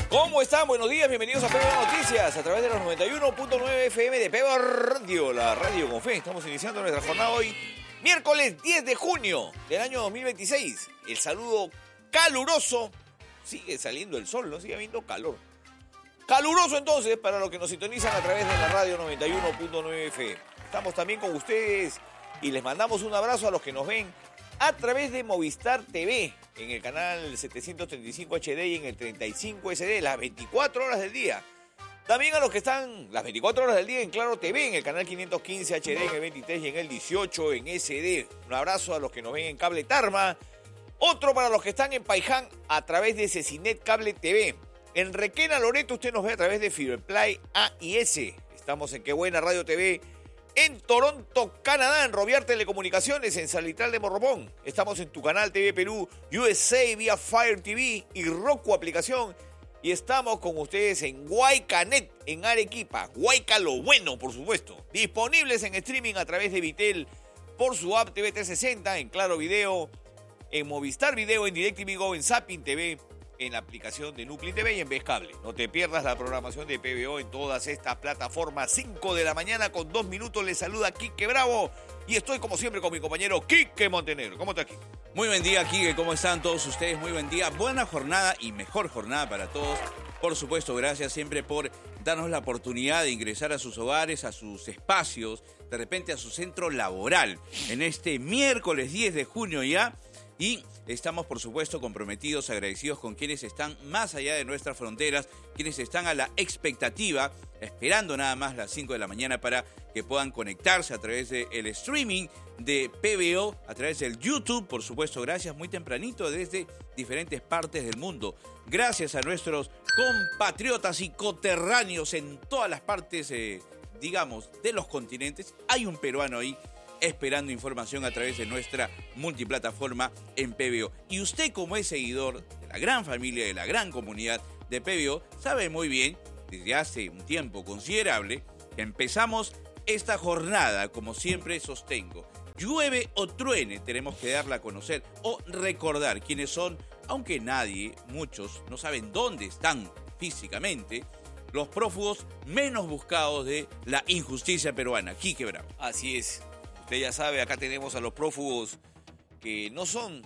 ¿Cómo están? Buenos días, bienvenidos a PBO Noticias a través de los 91.9 FM de PBO Radio, la radio con fe. Estamos iniciando nuestra jornada hoy, miércoles 10 de junio del año 2026. El saludo caluroso, sigue saliendo el sol, no sigue habiendo calor. Caluroso entonces para los que nos sintonizan a través de la radio 91.9 FM. Estamos también con ustedes y les mandamos un abrazo a los que nos ven a través de Movistar TV, en el canal 735 HD y en el 35 SD, las 24 horas del día. También a los que están las 24 horas del día en Claro TV, en el canal 515 HD, en el 23 y en el 18 en SD. Un abrazo a los que nos ven en Cable Tarma. Otro para los que están en Paiján a través de Cecinet Cable TV. En Requena, Loreto, usted nos ve a través de Fiberplay A y S. Estamos en Qué Buena Radio TV. En Toronto, Canadá, en Roviar Telecomunicaciones, en Salitral de Morropón. Estamos en tu canal TV Perú, USA vía Fire TV y Roku aplicación. Y estamos con ustedes en Guaycanet, en Arequipa. Guayca lo bueno, por supuesto. Disponibles en streaming a través de Vitel por su app TV 360, en Claro Video, en Movistar Video, en DirecTV Go, en Zapping TV, en la aplicación de Nucleo TV y en Vez Cable. No te pierdas la programación de PBO en todas estas plataformas. 5 de la mañana con 2 minutos. Les saluda Quique Bravo y estoy como siempre con mi compañero Quique Montenegro. ¿Cómo está, Quique? Muy buen día, Quique. ¿Cómo están todos ustedes? Muy buen día. Buena jornada y mejor jornada para todos. Por supuesto, gracias siempre por darnos la oportunidad de ingresar a sus hogares, a sus espacios, de repente a su centro laboral. En este miércoles 10 de junio ya. Y estamos, por supuesto, comprometidos, agradecidos con quienes están más allá de nuestras fronteras, quienes están a la expectativa, esperando nada más las 5 de la mañana para que puedan conectarse a través del streaming de PBO, a través del YouTube, por supuesto, gracias, muy tempranito desde diferentes partes del mundo. Gracias a nuestros compatriotas y coterráneos en todas las partes, digamos, de los continentes. Hay un peruano ahí esperando información a través de nuestra multiplataforma en PBO. Y usted, como es seguidor de la gran familia, de la gran comunidad de PBO, sabe muy bien, desde hace un tiempo considerable, que empezamos esta jornada, como siempre sostengo. Llueve o truene, tenemos que darla a conocer o recordar quiénes son, aunque nadie, muchos, no saben dónde están físicamente, los prófugos menos buscados de la injusticia peruana. Quique Bravo. Así es. Usted ya sabe, acá tenemos a los prófugos que no son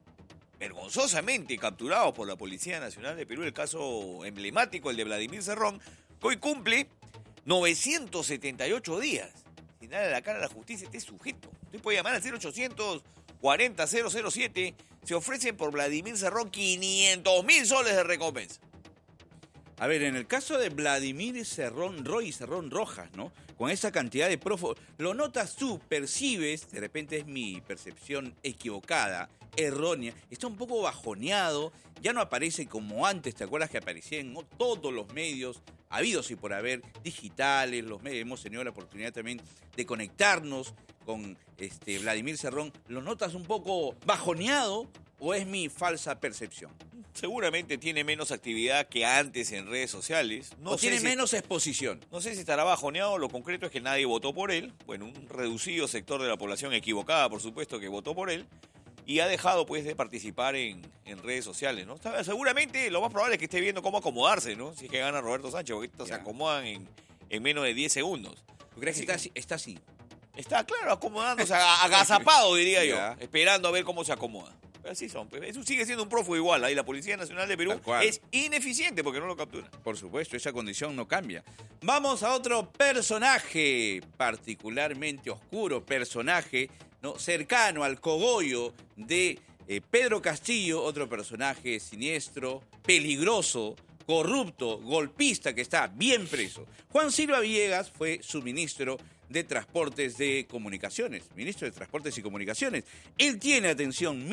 vergonzosamente capturados por la Policía Nacional de Perú. El caso emblemático, el de Vladimir Cerrón, que hoy cumple 978 días sin darle la cara a la justicia este sujeto. Usted puede llamar al 0840-007. Se ofrecen por Vladimir Cerrón 500.000 soles de recompensa. A ver, en el caso de Vladimir Cerrón Rojas, ¿no? Con esa cantidad de prófugos, lo notas tú, percibes, de repente es mi percepción equivocada, errónea, está un poco bajoneado, ya no aparece como antes, ¿te acuerdas que aparecía en todos los medios habidos y por haber, digitales, los medios? Hemos tenido la oportunidad también de conectarnos con Vladimir Cerrón. ¿Lo notas un poco bajoneado o es mi falsa percepción? Seguramente tiene menos actividad que antes en redes sociales. O tiene menos exposición. No sé si estará bajoneado, lo concreto es que nadie votó por él. Bueno, un reducido sector de la población equivocada, por supuesto, que votó por él. Y ha dejado, pues, de participar en redes sociales, ¿no? Seguramente lo más probable es que esté viendo cómo acomodarse, ¿no? Si es que gana Roberto Sánchez, porque estos se acomodan en menos de 10 segundos. ¿Tú crees que está así? Está, claro, acomodándose, agazapado, diría yo, esperando a ver cómo se acomoda. Así son, pues. Eso sigue siendo un prófugo igual. Ahí la Policía Nacional de Perú es ineficiente porque no lo captura. Por supuesto, esa condición no cambia. Vamos a otro personaje particularmente oscuro, personaje, ¿no?, cercano al cogollo de Pedro Castillo, otro personaje siniestro, peligroso, corrupto, golpista, que está bien preso. Juan Silva Villegas fue su ministro de Transportes de Comunicaciones, ministro de Transportes y Comunicaciones. Él tiene, atención,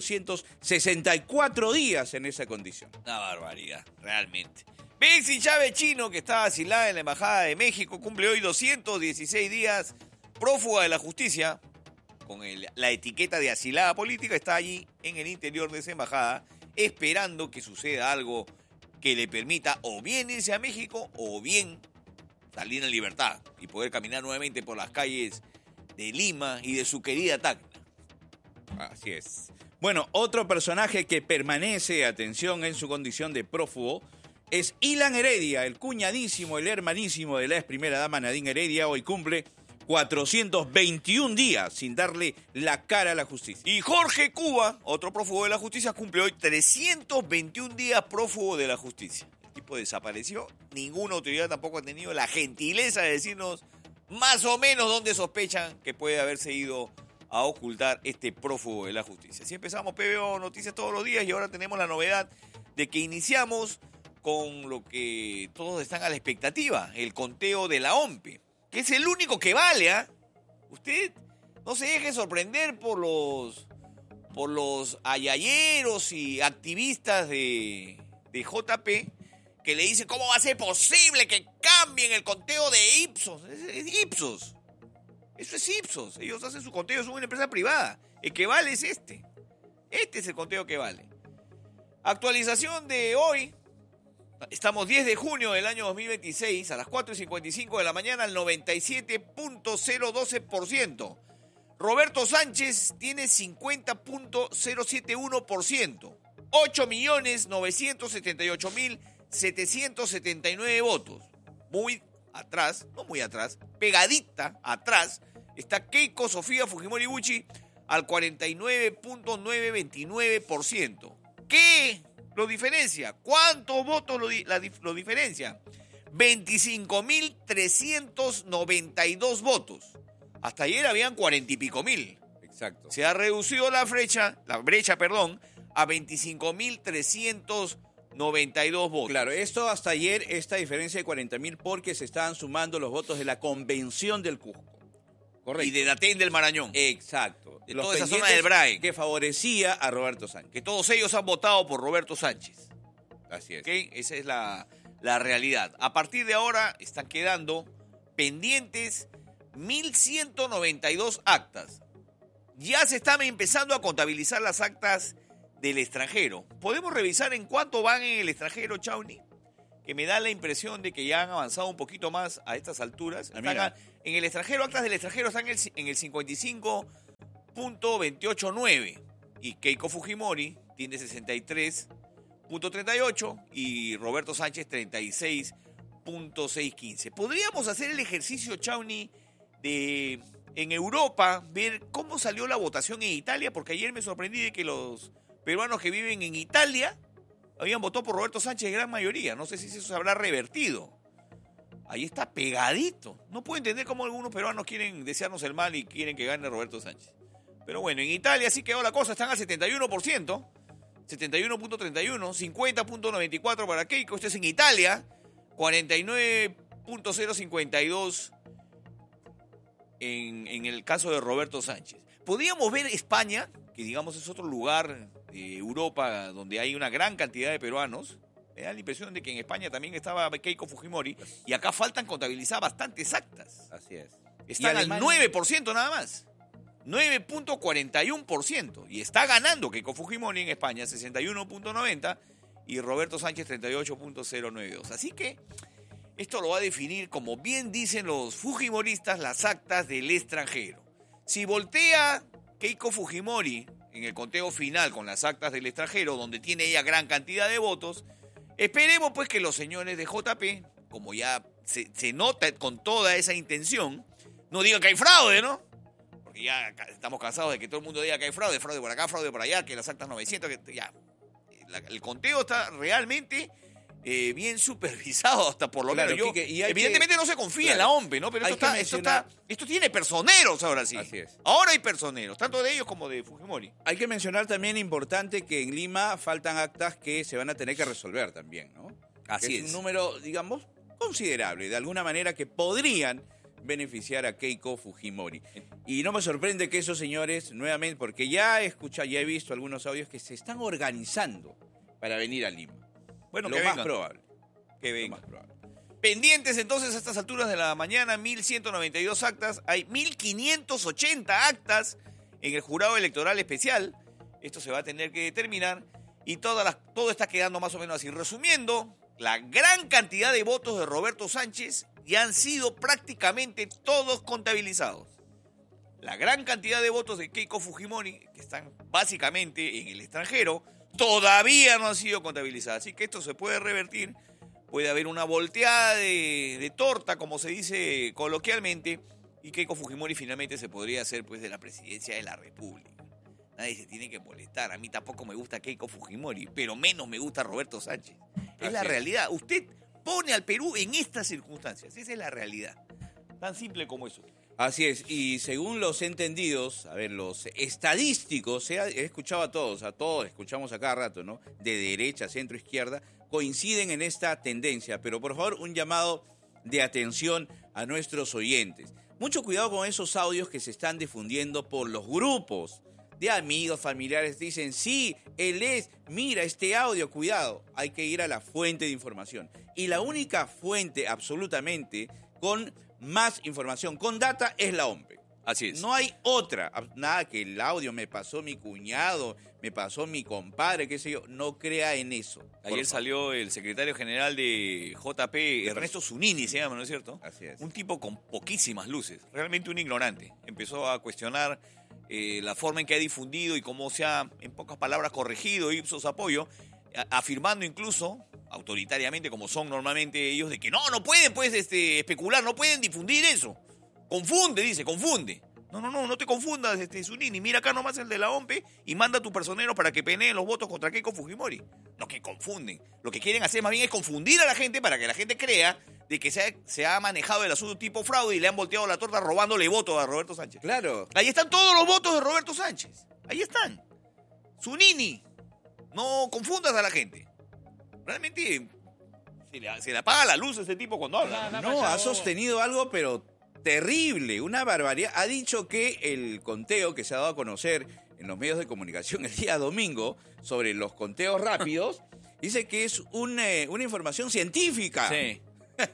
1.464 días en esa condición. Una barbaridad, realmente. Betsy Chávez Chino, que está asilada en la Embajada de México, cumple hoy 216 días, prófuga de la justicia, con la etiqueta de asilada política, está allí en el interior de esa embajada, esperando que suceda algo que le permita o bien irse a México o bien salir en libertad y poder caminar nuevamente por las calles de Lima y de su querida Tacna. Así es. Bueno, otro personaje que permanece, atención, en su condición de prófugo es Ilan Heredia, el cuñadísimo, el hermanísimo de la ex primera dama Nadine Heredia. Hoy cumple 421 días sin darle la cara a la justicia. Y Jorge Cuba, otro prófugo de la justicia, cumple hoy 321 días prófugo de la justicia. El tipo desapareció. Ninguna autoridad tampoco ha tenido la gentileza de decirnos más o menos dónde sospechan que puede haberse ido a ocultar este prófugo de la justicia. Así empezamos PBO Noticias todos los días y ahora tenemos la novedad de que iniciamos con lo que todos están a la expectativa, el conteo de la OMPE, que es el único que vale, ¿ah? Usted no se deje sorprender por los ayayeros y activistas de JP que le dicen cómo va a ser posible que cambien el conteo de Ipsos. Es Ipsos. Eso es Ipsos. Ellos hacen su conteo, son una empresa privada. El que vale es este. Este es el conteo que vale. Actualización de hoy. Estamos 10 de junio del año 2026. A las 4:55 de la mañana, el 97.012%. Roberto Sánchez tiene 50.071%. 8.978.779 votos. Muy atrás, no muy atrás, pegadita atrás, está Keiko Sofía Fujimori Gucci al 49.929%. ¿Qué lo diferencia? ¿Cuántos votos lo diferencia? 25.392 votos. Hasta ayer habían 40 y pico mil. Exacto. Se ha reducido la brecha, a 25.392 votos. Claro, esto hasta ayer, esta diferencia de 40.000 porque se estaban sumando los votos de la Convención del Cusco. Correcto. Y de Daten del Marañón. Exacto. De toda esa zona del Brae. Que favorecía a Roberto Sánchez. Que todos ellos han votado por Roberto Sánchez. Así es. ¿Okay? Esa es la realidad. A partir de ahora están quedando pendientes 1.192 actas. Ya se están empezando a contabilizar las actas del extranjero. ¿Podemos revisar en cuánto van en el extranjero, Chauni? Que me da la impresión de que ya han avanzado un poquito más a estas alturas. En el extranjero, actas del extranjero están en el 55.289. Y Keiko Fujimori tiene 63.38 y Roberto Sánchez 36.615. ¿Podríamos hacer el ejercicio, Chauni, de en Europa ver cómo salió la votación en Italia? Porque ayer me sorprendí de que los peruanos que viven en Italia habían votado por Roberto Sánchez en gran mayoría. No sé si eso se habrá revertido. Ahí está pegadito. No puedo entender cómo algunos peruanos quieren desearnos el mal y quieren que gane Roberto Sánchez. Pero bueno, en Italia sí quedó la cosa. Están al 71%. 71.31. 50.94 para Keiko. Esto es en Italia. 49.052 en el caso de Roberto Sánchez. Podríamos ver España, que digamos es otro lugar de Europa donde hay una gran cantidad de peruanos. Me da la impresión de que en España también estaba Keiko Fujimori y acá faltan contabilizar bastantes actas. Así es. Están al 9% nada más. 9.41%. Y está ganando Keiko Fujimori en España 61.90 y Roberto Sánchez 38.092. Así que esto lo va a definir, como bien dicen los fujimoristas, las actas del extranjero. Si voltea Keiko Fujimori en el conteo final con las actas del extranjero, donde tiene ella gran cantidad de votos, esperemos pues que los señores de JP, como ya se nota con toda esa intención, no digan que hay fraude, ¿no? Porque ya estamos cansados de que todo el mundo diga que hay fraude por acá, fraude por allá, que las actas 900, que ya. El conteo está realmente bien supervisado hasta por lo menos. Yo, evidentemente no se confía en la OMPE, ¿no? Pero esto tiene personeros ahora sí. Así es. Ahora hay personeros, tanto de ellos como de Fujimori. Hay que mencionar también, importante, que en Lima faltan actas que se van a tener que resolver también, ¿no? Así es. Un número, digamos, considerable, de alguna manera que podrían beneficiar a Keiko Fujimori. Y no me sorprende que esos señores, nuevamente, porque ya he visto algunos audios que se están organizando para venir a Lima. Bueno, lo más probable. Que venga. Pendientes entonces a estas alturas de la mañana, 1.192 actas. Hay 1.580 actas en el jurado electoral especial. Esto se va a tener que determinar y todo está quedando más o menos así. Resumiendo, la gran cantidad de votos de Roberto Sánchez ya han sido prácticamente todos contabilizados. La gran cantidad de votos de Keiko Fujimori, que están básicamente en el extranjero, todavía no han sido contabilizadas. Así que esto se puede revertir puede haber una volteada de torta, como se dice coloquialmente, y Keiko Fujimori finalmente se podría hacer pues de la presidencia de la República. Nadie se tiene que molestar. A mí tampoco me gusta Keiko Fujimori, pero menos me gusta Roberto Sánchez. Es la realidad. Usted pone al Perú en estas circunstancias. Esa es la realidad. Tan simple como eso. Así es, y según los entendidos, a ver, los estadísticos, he escuchado a todos escuchamos a cada rato, ¿no? De derecha, centro, izquierda, coinciden en esta tendencia, pero por favor, un llamado de atención a nuestros oyentes. Mucho cuidado con esos audios que se están difundiendo por los grupos de amigos, familiares, dicen, sí, él es, mira este audio, cuidado, hay que ir a la fuente de información. Y la única fuente absolutamente con más información, con data, es la OMPE. Así es. No hay otra. Nada que el audio me pasó mi cuñado, me pasó mi compadre, qué sé yo. No crea en eso. Ayer salió el secretario general de JP, Ernesto Zunini se llama, ¿no es cierto? Así es. Un tipo con poquísimas luces, realmente un ignorante. Empezó a cuestionar la forma en que ha difundido y cómo se ha, en pocas palabras, corregido Ipsos Apoyo, afirmando incluso, autoritariamente, como son normalmente ellos, de que no pueden pues especular, no pueden difundir eso. Confunde, dice, confunde. No te confundas, Zunini. Mira acá nomás el de la OMPE y manda a tu personero para que peleen los votos contra Keiko Fujimori. No, que confunden. Lo que quieren hacer más bien es confundir a la gente para que la gente crea de que se ha manejado el asunto tipo fraude y le han volteado la torta robándole votos a Roberto Sánchez. Claro. Ahí están todos los votos de Roberto Sánchez. Ahí están. Zunini. No confundas a la gente. Realmente se le apaga la luz a ese tipo cuando habla. No, ha sostenido algo, pero terrible, una barbaridad. Ha dicho que el conteo que se ha dado a conocer en los medios de comunicación el día domingo sobre los conteos rápidos, dice que es una información científica. Sí.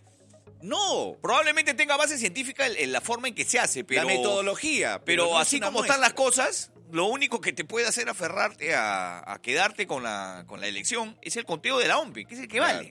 No. Probablemente tenga base científica en la forma en que se hace, pero... La metodología. Pero no así como están las cosas, lo único que te puede hacer aferrarte a quedarte con la elección es el conteo de la OMPE, que es el que vale.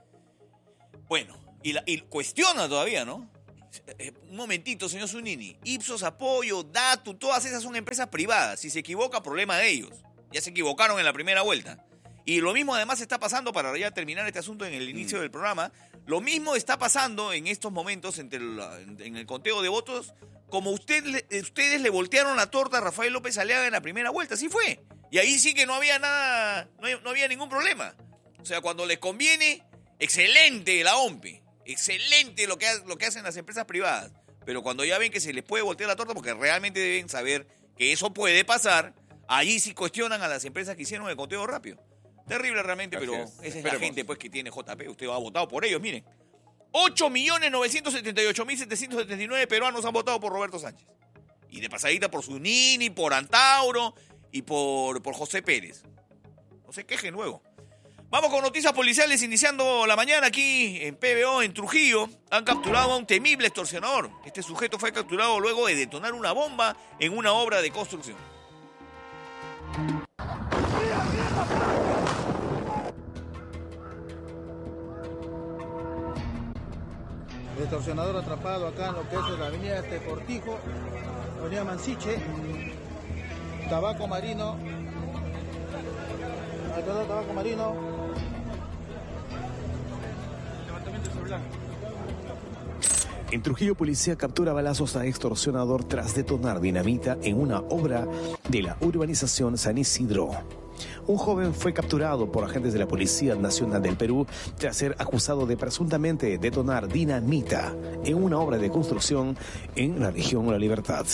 Bueno, y cuestiona todavía, ¿no? Un momentito, señor Zunini. Ipsos Apoyo, Datu, todas esas son empresas privadas. Si se equivoca, problema de ellos. Ya se equivocaron en la primera vuelta. Y lo mismo además está pasando, para ya terminar este asunto en el inicio del programa, lo mismo está pasando en estos momentos en el conteo de votos, como ustedes le voltearon la torta a Rafael López Aliaga en la primera vuelta. Así fue. Y ahí sí que no había nada, no había ningún problema. O sea, cuando les conviene, excelente la OMPE. Excelente lo que hacen las empresas privadas. Pero cuando ya ven que se les puede voltear la torta, porque realmente deben saber que eso puede pasar, allí sí cuestionan a las empresas que hicieron el conteo rápido. Terrible realmente, pero esa es la gente pues que tiene JP. Usted ha votado por ellos, miren. 8.978.779 peruanos han votado por Roberto Sánchez. Y de pasadita por Zunini, por Antauro y por José Pérez. No se quejen luego. Vamos con noticias policiales iniciando la mañana aquí en PBO, en Trujillo. Han capturado a un temible extorsionador. Este sujeto fue capturado luego de detonar una bomba en una obra de construcción. El extorsionador atrapado acá en lo que es la avenida Cortijo, avenida Mansiche, Tabaco Marino. Tabaco Marino. En Trujillo, policía captura a balazos a extorsionador tras detonar dinamita en una obra de la urbanización San Isidro. Un joven fue capturado por agentes de la Policía Nacional del Perú tras ser acusado de presuntamente detonar dinamita en una obra de construcción en la región La Libertad.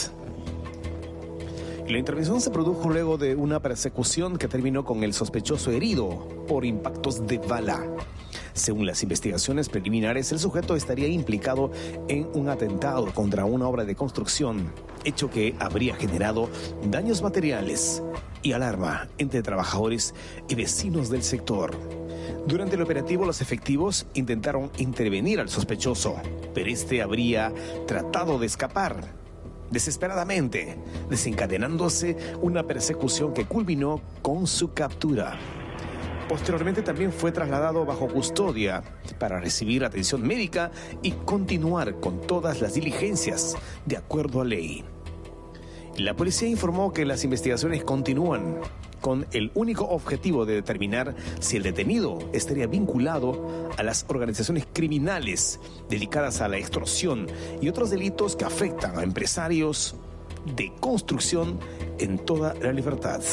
La intervención se produjo luego de una persecución que terminó con el sospechoso herido por impactos de bala. Según las investigaciones preliminares, el sujeto estaría implicado en un atentado contra una obra de construcción, hecho que habría generado daños materiales y alarma entre trabajadores y vecinos del sector. Durante el operativo, los efectivos intentaron intervenir al sospechoso, pero este habría tratado de escapar desesperadamente, desencadenándose una persecución que culminó con su captura. Posteriormente también fue trasladado bajo custodia para recibir atención médica y continuar con todas las diligencias de acuerdo a ley. La policía informó que las investigaciones continúan con el único objetivo de determinar si el detenido estaría vinculado a las organizaciones criminales dedicadas a la extorsión y otros delitos que afectan a empresarios de construcción en toda la libertad.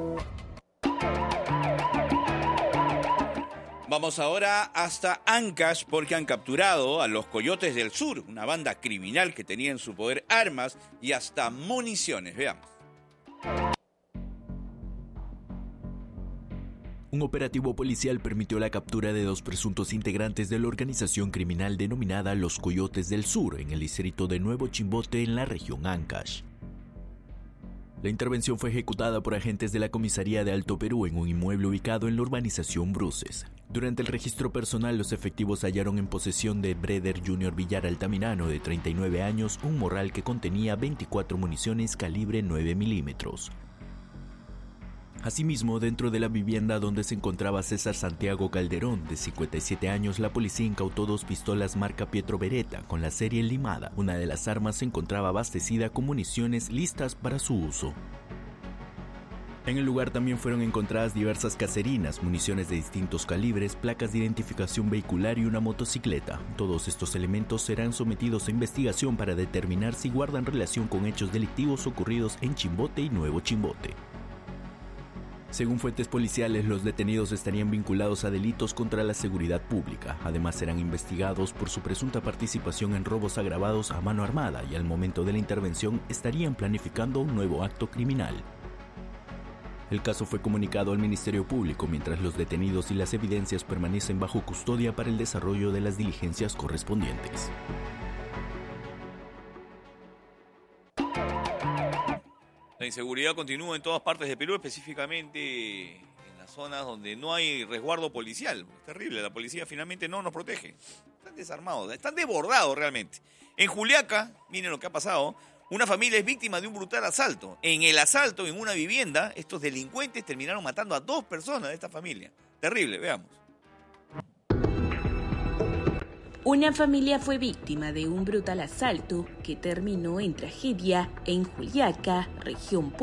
Vamos ahora hasta Ancash porque han capturado a los Coyotes del Sur, una banda criminal que tenía en su poder armas y hasta municiones. Veamos. Un operativo policial permitió la captura de 2 presuntos integrantes de la organización criminal denominada Los Coyotes del Sur en el distrito de Nuevo Chimbote en la región Ancash. La intervención fue ejecutada por agentes de la Comisaría de Alto Perú en un inmueble ubicado en la urbanización Bruces. Durante el registro personal, los efectivos hallaron en posesión de Breder Junior Villar Altamirano, de 39 años, un morral que contenía 24 municiones calibre 9 milímetros. Asimismo, dentro de la vivienda donde se encontraba César Santiago Calderón, de 57 años, la policía incautó 2 pistolas marca Pietro Beretta con la serie limada. Una de las armas se encontraba abastecida con municiones listas para su uso. En el lugar también fueron encontradas diversas caserinas, municiones de distintos calibres, placas de identificación vehicular y una motocicleta. Todos estos elementos serán sometidos a investigación para determinar si guardan relación con hechos delictivos ocurridos en Chimbote y Nuevo Chimbote. Según fuentes policiales, los detenidos estarían vinculados a delitos contra la seguridad pública. Además, serán investigados por su presunta participación en robos agravados a mano armada y al momento de la intervención estarían planificando un nuevo acto criminal. El caso fue comunicado al Ministerio Público mientras los detenidos y las evidencias permanecen bajo custodia para el desarrollo de las diligencias correspondientes. La inseguridad continúa en todas partes de Perú, específicamente en las zonas donde no hay resguardo policial. Es terrible, la policía finalmente no nos protege. Están desarmados, están desbordados realmente. En Juliaca, miren lo que ha pasado, una familia es víctima de un brutal asalto. En el asalto, en una vivienda, estos delincuentes terminaron matando a 2 personas de esta familia. Terrible, veamos. Una familia fue víctima de un brutal asalto que terminó en tragedia en Juliaca, región